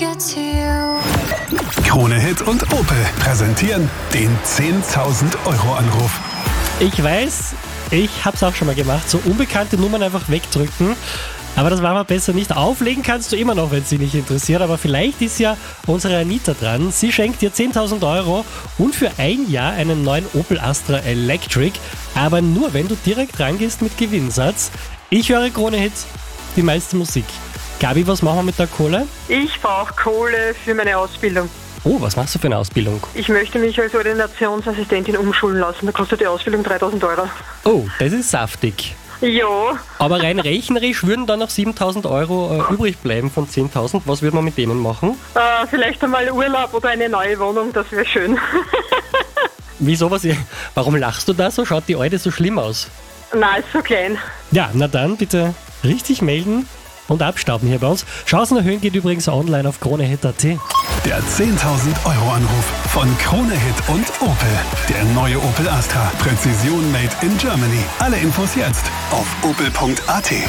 Krone Hit und Opel präsentieren den 10.000 Euro Anruf. Ich weiß, ich hab's auch schon mal gemacht, so unbekannte Nummern einfach wegdrücken. Aber das war mal besser nicht. Auflegen kannst du immer noch, wenn es dich nicht interessiert. Aber vielleicht ist ja unsere Anita dran. Sie schenkt dir 10.000 Euro und für ein Jahr einen neuen Opel Astra Electric. Aber nur, wenn du direkt rangehst mit Gewinnsatz. Ich höre Krone Hit, die meiste Musik. Gabi, was machen wir mit der Kohle? Ich brauche Kohle für meine Ausbildung. Oh, was machst du für eine Ausbildung? Ich möchte mich als Ordinationsassistentin umschulen lassen. Da kostet die Ausbildung 3.000 Euro. Oh, das ist saftig. Ja, Aber rein rechnerisch würden dann noch 7.000 Euro übrig bleiben von 10.000. Was würde man mit denen machen? vielleicht einmal Urlaub oder eine neue Wohnung, das wäre schön. Wieso? Warum lachst du da so? Schaut die Alte so schlimm aus? Nein, ist so klein. Ja, na dann bitte richtig melden und abstauben hier bei uns. Chancen erhöhen geht übrigens online auf KroneHit.at. Der 10.000 Euro Anruf von Krone Hit und Opel. Der neue Opel Astra. Präzision made in Germany. Alle Infos jetzt auf opel.at.